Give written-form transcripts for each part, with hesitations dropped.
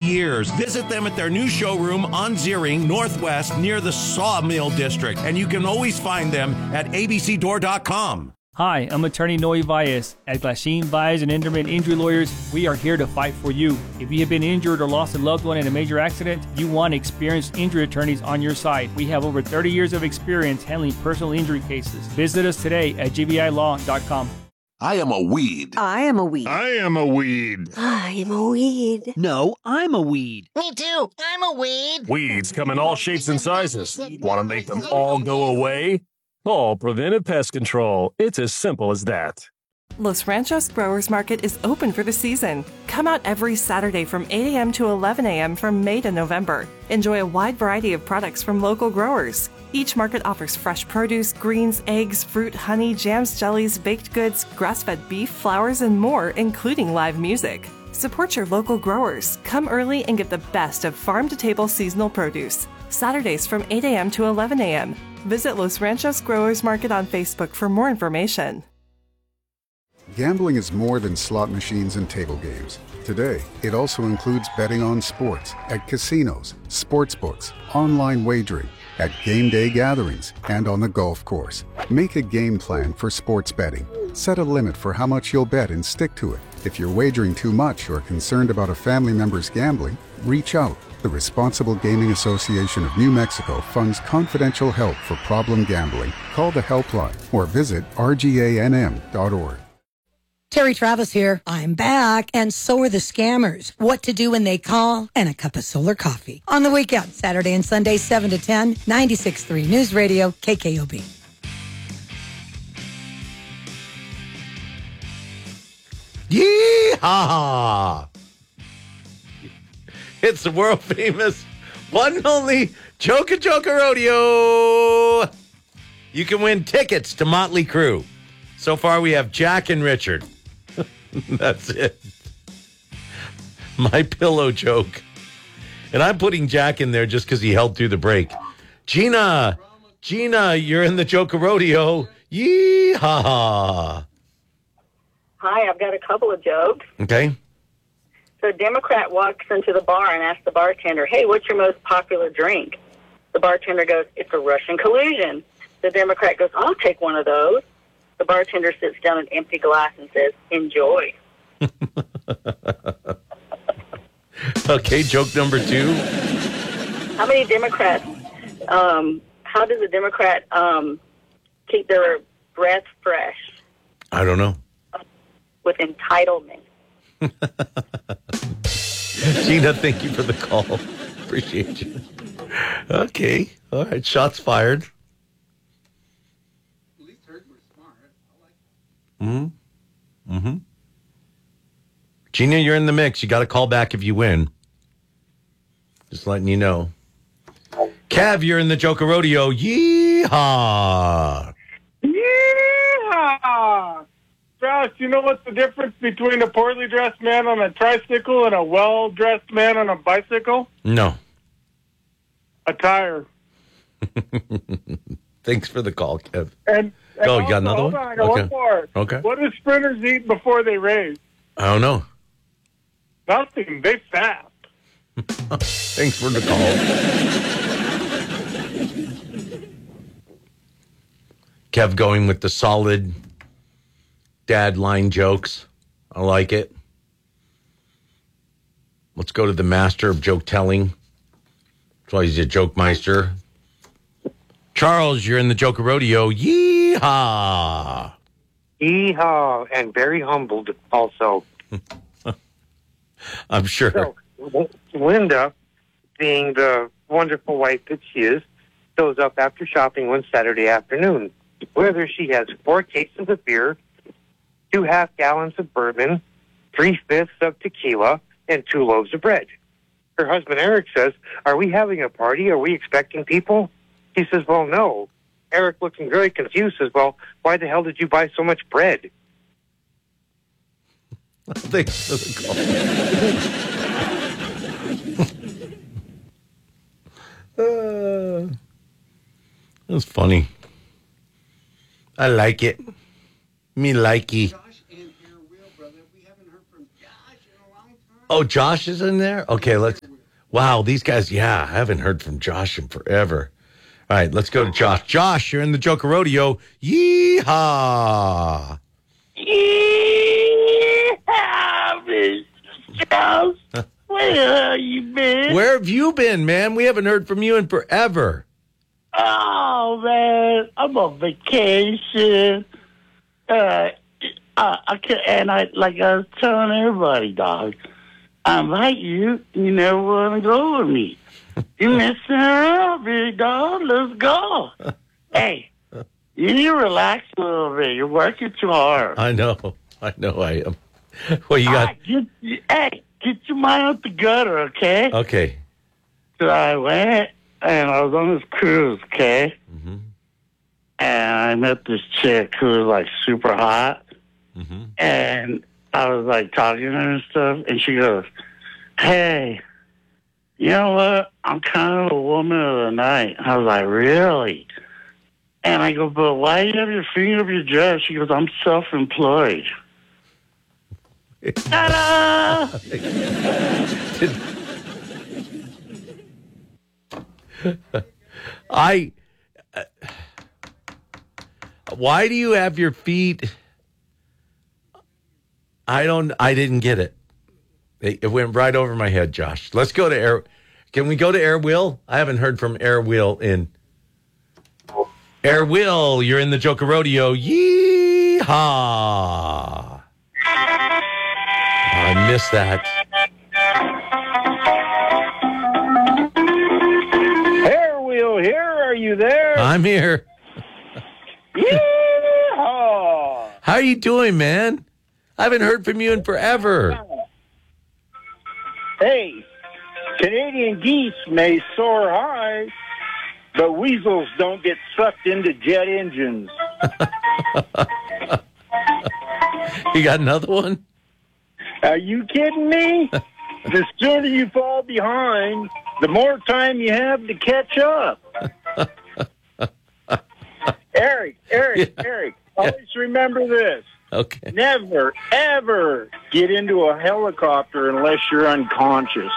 years. Visit them at their new showroom on Ziering Northwest near the Sawmill District, and you can always find them at abcdoor.com. Hi, I'm attorney Noe Valles. At Glasheen, Valles and Enderman Injury Lawyers, we are here to fight for you. If you have been injured or lost a loved one in a major accident, you want experienced injury attorneys on your side. We have over 30 years of experience handling personal injury cases. Visit us today at gbilaw.com. I am a weed. I am a weed. I am a weed. I am a weed. No, I'm a weed. Me too. I'm a weed. Weeds come in all shapes and sizes. Want to make them all go away? Call Preventive Pest Control. It's as simple as that. Los Ranchos Growers Market is open for the season. Come out every Saturday from 8 a.m. to 11 a.m. from May to November. Enjoy a wide variety of products from local growers. Each market offers fresh produce, greens, eggs, fruit, honey, jams, jellies, baked goods, grass-fed beef, flowers, and more, including live music. Support your local growers. Come early and get the best of farm-to-table seasonal produce. Saturdays from 8 a.m. to 11 a.m. Visit Los Ranchos Growers Market on Facebook for more information. Gambling is more than slot machines and table games. Today, it also includes betting on sports at casinos, sports books, online wagering, at game day gatherings, and on the golf course. Make a game plan for sports betting. Set a limit for how much you'll bet and stick to it. If you're wagering too much or concerned about a family member's gambling, reach out. The Responsible Gaming Association of New Mexico funds confidential help for problem gambling. Call the helpline or visit rganm.org. Terry Travis here. I'm back, and so are the scammers. What to do when they call, and a cup of solar coffee. On the weekend, Saturday and Sunday, 7 to 10, 96.3 News Radio, KKOB. Yee-haw! It's the world famous one and only Joker Rodeo. You can win tickets to Motley Crue. So far, we have Jack and Richard. That's it. My pillow joke. And I'm putting Jack in there just because he held through the break. Gina, you're in the Joker Rodeo. Yee-haw! Hi, I've got a couple of jokes. Okay. So a Democrat walks into the bar and asks the bartender, hey, what's your most popular drink? The bartender goes, it's a Russian collusion. The Democrat goes, I'll take one of those. The bartender sits down an empty glass and says, enjoy. Okay, joke number 2. How many Democrats, how does a Democrat keep their breath fresh? I don't know. With entitlement. Gina, thank you for the call. Appreciate you. Okay. All right. Shots fired. At least heard we're smart. I like that. Mm-hmm. Gina, you're in the mix. You got to call back if you win. Just letting you know. Cav, you're in the Joker Rodeo. Yeehaw! Yeehaw! Josh, you know what's the difference between a poorly dressed man on a tricycle and a well-dressed man on a bicycle? No. A tire. Thanks for the call, Kev. And you also, got another one? Hold on, I got one more. Okay. What do sprinters eat before they race? I don't know. Nothing. They fast. Thanks for the call. Kev going with the solid dad line jokes. I like it. Let's go to the master of joke telling. That's why he's a joke meister. Charles, you're in the Joker Rodeo. Yeehaw! Yeehaw, and very humbled also. I'm sure. So, Linda, being the wonderful wife that she is, shows up after shopping one Saturday afternoon. Whether she has 4 cases of beer, 2 half-gallons of bourbon, 3/5 of tequila, and 2 loaves of bread. Her husband, Eric, says, are we having a party? Are we expecting people? He says, well, no. Eric, looking very confused, says, well, why the hell did you buy so much bread? Thanks for the call. That was funny. I like it. Me likey. Oh, Josh is in there? Okay, wow, these guys, I haven't heard from Josh in forever. All right, let's go to Josh. Josh, you're in the Joker Rodeo. Yeehaw! Yeehaw, Mr. Strauss. Where have you been? Where have you been, man? We haven't heard from you in forever. Oh, man, I'm on vacation. I was telling everybody, dog, I invite you. You never want to go with me. You messing around, big dog. Let's go. Hey, you need to relax a little bit. You're working too hard. I know I am. Well, you got... Get your mind out the gutter, okay? Okay. So I went, and I was on this cruise, okay? Mm-hmm. And I met this chick who was, like, super hot. Mm-hmm. And I was, like, talking to her and stuff, and she goes, hey, you know what? I'm kind of a woman of the night. I was like, really? And I go, but why do you have your finger up your dress? She goes, I'm self-employed. Ta-da! Why do you have your feet? I didn't get it. It went right over my head, Josh. Let's go to Air. Can we go to Air Will? I haven't heard from Air Will in. Air Will, you're in the Joker Rodeo. Yeehaw! I missed that. Air Wheel here. Are you there? I'm here. Yeehaw! How are you doing, man? I haven't heard from you in forever. Hey, Canadian geese may soar high, but weasels don't get sucked into jet engines. You got another one? Are you kidding me? The sooner you fall behind, the more time you have to catch up. Eric, always remember this. Okay. Never, ever get into a helicopter unless you're unconscious.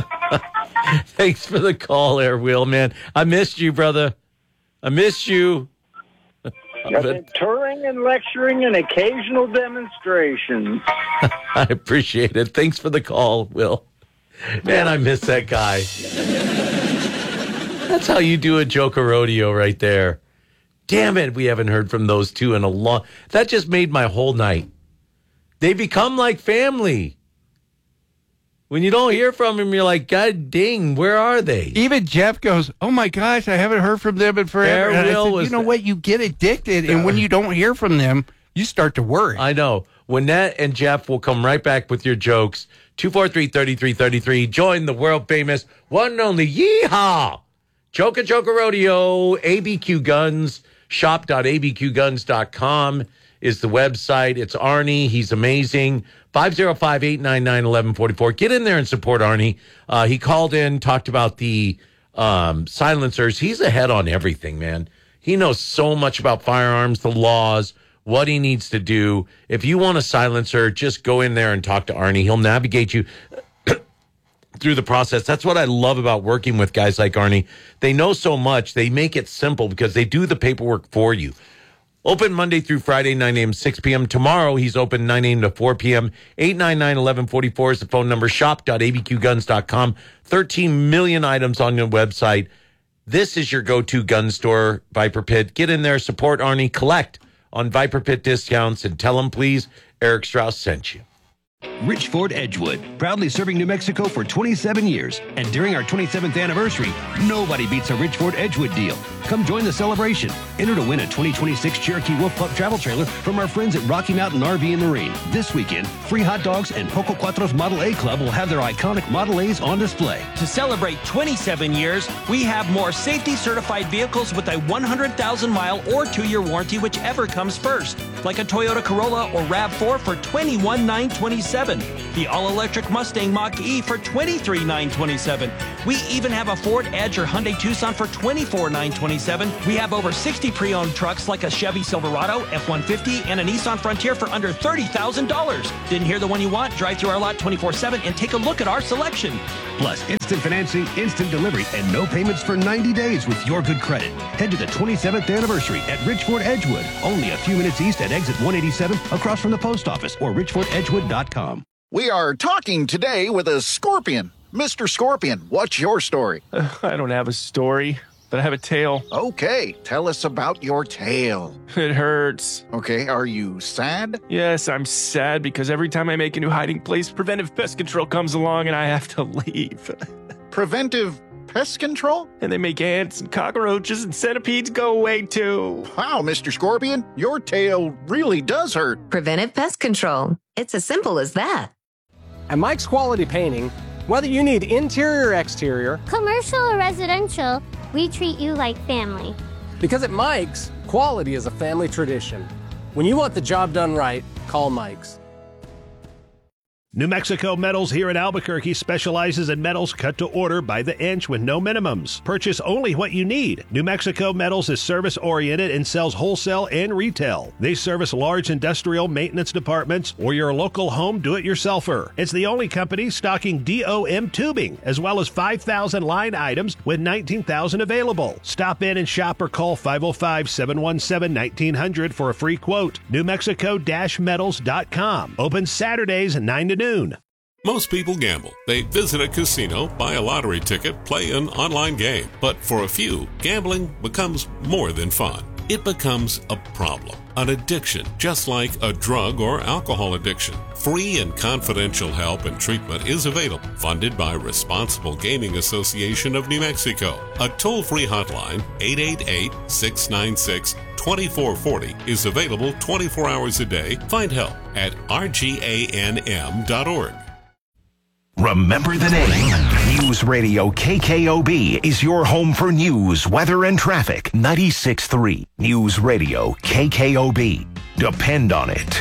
Thanks for the call, Air Will, man. I missed you, brother. I missed you. I've been touring and lecturing and occasional demonstrations. I appreciate it. Thanks for the call, Will. Man, I miss that guy. That's how you do a Joker Rodeo right there. Damn it, we haven't heard from those two in a long... That just made my whole night. They become like family. When you don't hear from them, you're like, God dang, where are they? Even Jeff goes, oh my gosh, I haven't heard from them in forever. And I said, you know what? You get addicted, and when you don't hear from them, you start to worry. I know. Winnette and Jeff will come right back with your jokes. 243-3333. Join the world-famous, one and only, yeehaw! Joker Rodeo, ABQ Guns. Shop.abqguns.com is the website. It's Arnie. He's amazing. 505-899-1144. Get in there and support Arnie. He called in, talked about the silencers. He's ahead on everything, man. He knows so much about firearms, the laws, what he needs to do. If you want a silencer, just go in there and talk to Arnie. He'll navigate you through the process. That's what I love about working with guys like Arnie. They know so much. They make it simple because they do the paperwork for you. Open Monday through Friday, 9 a.m., 6 p.m. Tomorrow, he's open 9 a.m. to 4 p.m. 899-1144 is the phone number. Shop.abqguns.com. 13 million items on your website. This is your go-to gun store, Viper Pit. Get in there, support Arnie, collect on Viper Pit discounts, and tell him, please, Eric Strauss sent you. Rich Ford Edgewood, proudly serving New Mexico for 27 years. And during our 27th anniversary, nobody beats a Rich Ford Edgewood deal. Come join the celebration. Enter to win a 2026 Cherokee Wolf Pup travel trailer from our friends at Rocky Mountain RV and Marine. This weekend, free hot dogs and Poco Cuatros Model A Club will have their iconic Model A's on display. To celebrate 27 years, we have more safety-certified vehicles with a 100,000-mile or 2-year warranty, whichever comes first. Like a Toyota Corolla or RAV4 for $21,927. The all-electric Mustang Mach-E for $23,927. We even have a Ford Edge or Hyundai Tucson for $24,927. We have over 60 pre-owned trucks like a Chevy Silverado, F-150, and a Nissan Frontier for under $30,000. Didn't hear the one you want? Drive through our lot 24/7 and take a look at our selection. Plus, instant financing, instant delivery, and no payments for 90 days with your good credit. Head to the 27th anniversary at Richford Edgewood, only a few minutes east at exit 187 across from the post office, or richfordedgewood.com. We are talking today with a scorpion. Mr. Scorpion, what's your story? I don't have a story, but I have a tale. Okay, tell us about your tale. It hurts. Okay, are you sad? Yes, I'm sad because every time I make a new hiding place, Preventive Pest Control comes along and I have to leave. Preventive Pest Control? And they make ants and cockroaches and centipedes go away too. Wow, Mr. Scorpion, your tail really does hurt. Preventive Pest Control. It's as simple as that. At Mike's Quality Painting, whether you need interior or exterior, commercial or residential, we treat you like family. Because at Mike's, quality is a family tradition. When you want the job done right, call Mike's. New Mexico Metals here in Albuquerque specializes in metals cut to order by the inch with no minimums. Purchase only what you need. New Mexico Metals is service-oriented and sells wholesale and retail. They service large industrial maintenance departments or your local home do-it-yourselfer. It's the only company stocking DOM tubing, as well as 5,000 line items with 19,000 available. Stop in and shop or call 505-717-1900 for a free quote. NewMexico-Metals.com. Open Saturdays 9 to noon. Most people gamble. They visit a casino, buy a lottery ticket, play an online game. But for a few, gambling becomes more than fun. It becomes a problem, an addiction, just like a drug or alcohol addiction. Free and confidential help and treatment is available, funded by Responsible Gaming Association of New Mexico. A toll-free hotline, 888-696-2440, is available 24 hours a day. Find help at rganm.org. Remember the name. News Radio KKOB is your home for news, weather, and traffic. 96.3 News Radio KKOB. Depend on it.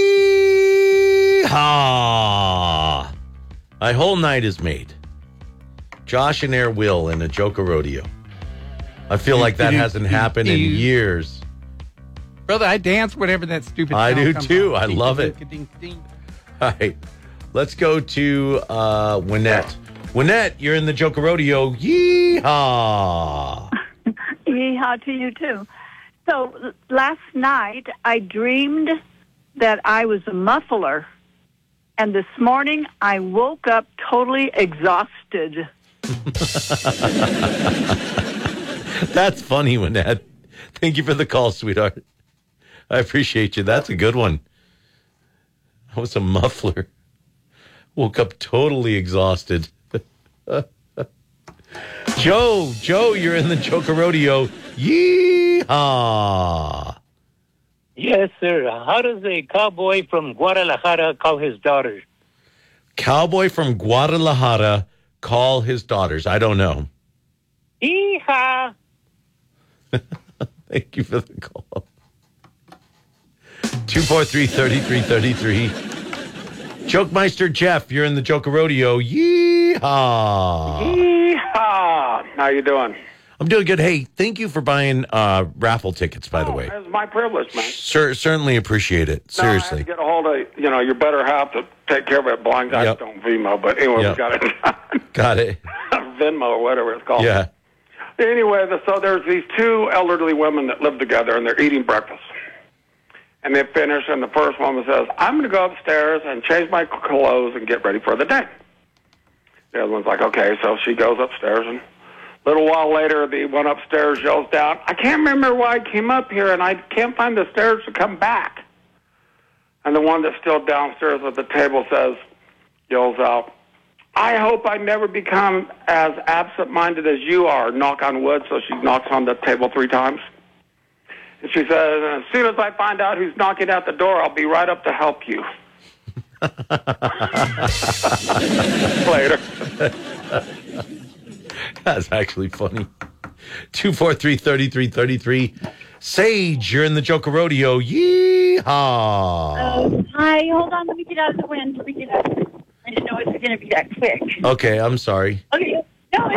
Yee-haw! My whole night is made. Josh and Air Will in a Joker Rodeo. I feel like that hasn't happened in years. Brother, I dance whenever that stupid I sound do comes too. on. I love it. All right. Let's go to Wynette. Wynette, you're in the Joker Rodeo. Yee-haw! Yeehaw to you, too. So last night, I dreamed that I was a muffler, and this morning, I woke up totally exhausted. That's funny, Wynette. Thank you for the call, sweetheart. I appreciate you. That's a good one. I was a muffler. Woke up totally exhausted. Joe, you're in the Joker Rodeo. Yee-haw! Yes, sir. How does a cowboy from Guadalajara call his daughters? Cowboy from Guadalajara call his daughters. I don't know. Yee-haw! Thank you for the call. 243-3333. Jokemeister Jeff, you're in the Joker Rodeo. Yee-haw! Yee-haw! How you doing? I'm doing good. Hey, thank you for buying raffle tickets, by the way. It's my privilege, man. Certainly appreciate it. Seriously. I had to get a hold of, your better half to take care of it. Blind guys don't Venmo, but anyway, we got it done. Got it. Venmo or whatever it's called. Yeah. Anyway, so there's these two elderly women that live together, and they're eating breakfast. And they finish, and the first woman says, I'm going to go upstairs and change my clothes and get ready for the day. The other one's like, okay. So she goes upstairs, and a little while later, the one upstairs yells down, I can't remember why I came up here, and I can't find the stairs to come back. And the one that's still downstairs at the table yells out, I hope I never become as absent-minded as you are, knock on wood. So she knocks on the table 3 times. And she says, as soon as I find out who's knocking at the door, I'll be right up to help you. Later. That's actually funny. 243-3333. Sage, you're in the Joker Rodeo. Yee-haw! Hi, hold on. Let me get out of the wind. I didn't know it was going to be that quick. Okay, I'm sorry. Okay. No,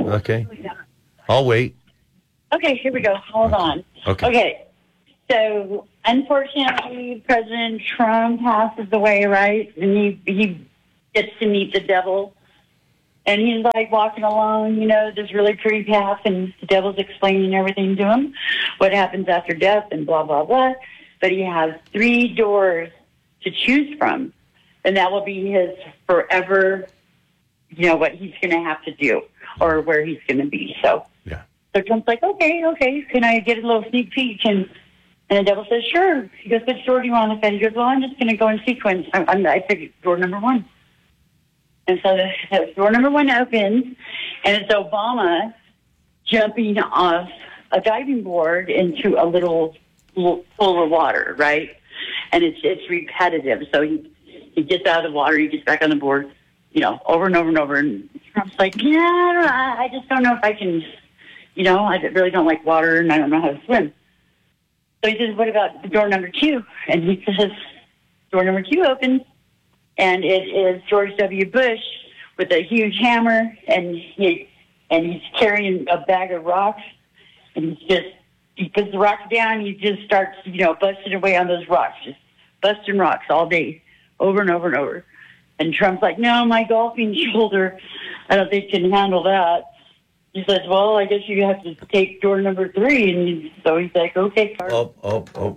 Okay. I'll wait. Okay, here we go. Hold on. Okay. So, unfortunately, President Trump passes away, right? And he gets to meet the devil. And he's like walking along, this really pretty path, and the devil's explaining everything to him, what happens after death and blah, blah, blah. But he has 3 doors to choose from, and that will be his forever, what he's going to have to do or where he's going to be. So Trump's like, okay, can I get a little sneak peek? And the devil says, sure. He goes, which door do you want to look at? He goes, well, I'm just going to go in sequence. I picked door number 1. And so the door number 1 opens, and it's Obama jumping off a diving board into a little pool of water, right? And it's repetitive. So he gets out of the water, he gets back on the board, over and over and over. And Trump's like, yeah, I just don't know if I can, I really don't like water, and I don't know how to swim. So he says, what about door number 2? And he says, door number 2 opens. And it is George W. Bush with a huge hammer, and he's carrying a bag of rocks, and he puts the rocks down, and he just starts, busting away on those rocks, just busting rocks all day, over and over and over. And Trump's like, no, my golfing shoulder, I don't think can handle that. He says, well, I guess you have to take door number 3, and so he's like, okay, Carl. Oh.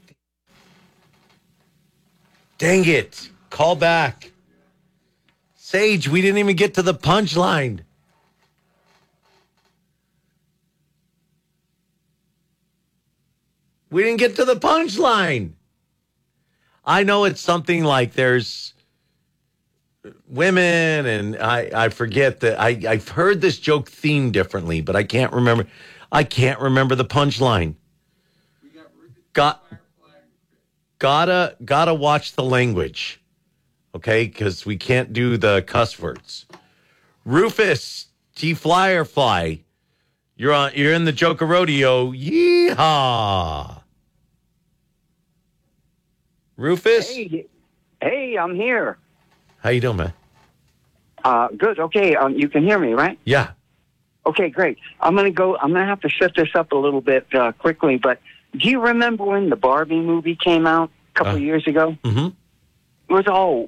Dang it. Call back. Sage, we didn't even get to the punchline. We didn't get to the punchline. I know it's something like there's women, and I forget that I've heard this joke themed differently, but I can't remember. I can't remember the punchline. Gotta watch the language. Okay, because we can't do the cuss words. Rufus T. Flyerfly, you're in the Joker Rodeo. Yeehaw! Rufus, hey, I'm here. How you doing, man? Good. Okay, you can hear me, right? Yeah. Okay, great. I'm gonna have to set this up a little bit quickly. But do you remember when the Barbie movie came out a couple of years ago? Mm-hmm. It was all,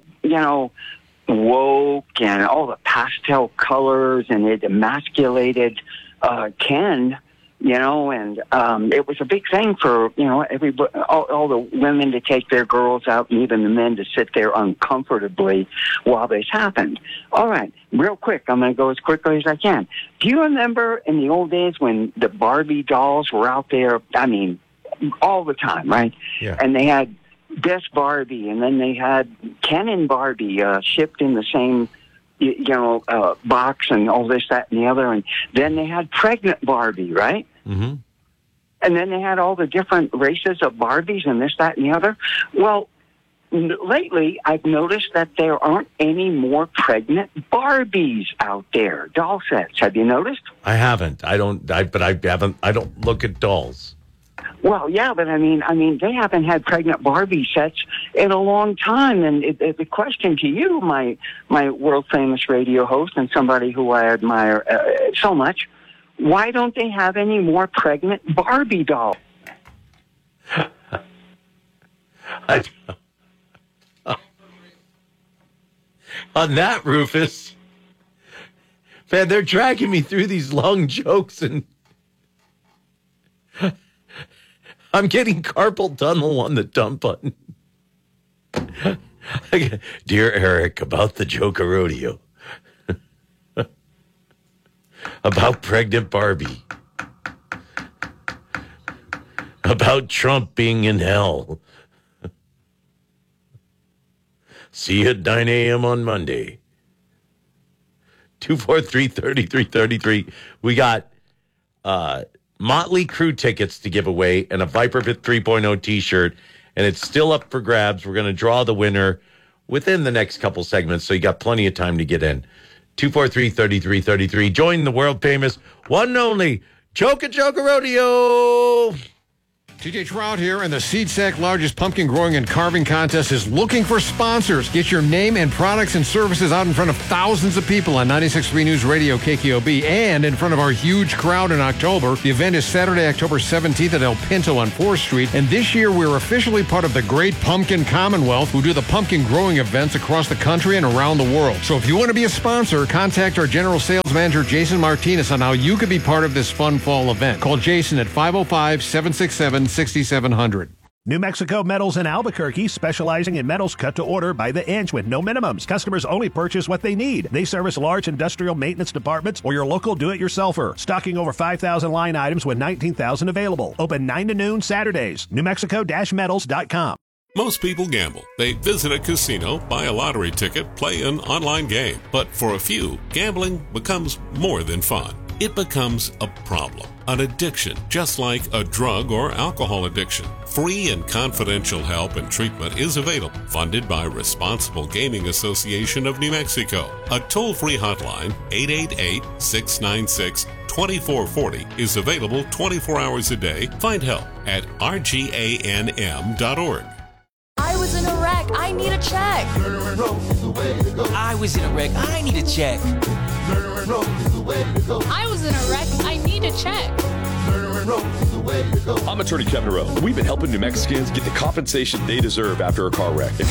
woke and all the pastel colors, and it emasculated Ken, and it was a big thing for, everybody, all the women to take their girls out, and even the men to sit there uncomfortably while this happened. All right, real quick, I'm going to go as quickly as I can. Do you remember in the old days when the Barbie dolls were out there, all the time, right? Yeah. And they had Best Barbie, and then they had Ken and Barbie shipped in the same, box, and all this, that, and the other. And then they had Pregnant Barbie, right? Mm-hmm. And then they had all the different races of Barbies and this, that, and the other. Well, lately, I've noticed that there aren't any more pregnant Barbies out there, doll sets. Have you noticed? I haven't. I don't look at dolls. Well, yeah, but I mean, they haven't had pregnant Barbie sets in a long time. And the question to you, my world famous radio host and somebody who I admire so much, why don't they have any more pregnant Barbie dolls? On that, Rufus, man, they're dragging me through these long jokes, and I'm getting carpal tunnel on the dump button. Dear Eric, about the Joker Rodeo. About pregnant Barbie. About Trump being in hell. See you at 9 a.m. on Monday. 243-3333. We got Motley Crue tickets to give away and a Viper Pit 3.0 t-shirt, and it's still up for grabs. We're going to draw the winner within the next couple segments, so you got plenty of time to get in. 243-3333. Join the world famous one and only Joker Rodeo. TJ Trout here, and the SeedSack largest pumpkin growing and carving contest is looking for sponsors. Get your name and products and services out in front of thousands of people on 96.3 News Radio KKOB and in front of our huge crowd in October. The event is Saturday, October 17th at El Pinto on 4th Street. And this year, we're officially part of the Great Pumpkin Commonwealth, who do the pumpkin growing events across the country and around the world. So if you want to be a sponsor, contact our General Sales Manager, Jason Martinez, on how you could be part of this fun fall event. Call Jason at 505-767-6700. New Mexico Metals in Albuquerque, specializing in metals cut to order by the inch with no minimums. Customers only purchase what they need. They service large industrial maintenance departments or your local do-it-yourselfer. Stocking over 5,000 line items with 19,000 available. Open 9 to noon Saturdays. NewMexico-metals.com. Most people gamble. They visit a casino, buy a lottery ticket, play an online game. But for a few, gambling becomes more than fun. It becomes a problem, an addiction, just like a drug or alcohol addiction. Free and confidential help and treatment is available, funded by Responsible Gaming Association of New Mexico. A toll-free hotline, 888-696-2440, is available 24 hours a day. Find help at rganm.org. I was in a wreck. I need a check. I was in a wreck. I need a check. I was in a wreck. I need a check. I'm Attorney Kevin Rowe. We've been helping New Mexicans get the compensation they deserve after a car wreck. If